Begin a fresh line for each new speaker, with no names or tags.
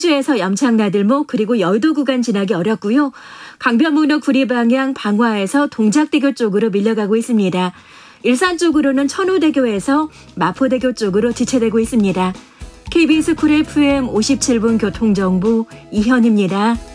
주에서 염창나들목 그리고 여의도 구간 지나기 어렵고요. 강변북로 구리 방향 방화에서 동작대교 쪽으로 밀려가고 있습니다. 일산 쪽으로는 천호대교에서 마포대교 쪽으로 지체되고 있습니다. KBS 쿨 FM 57분 교통정보 이현입니다.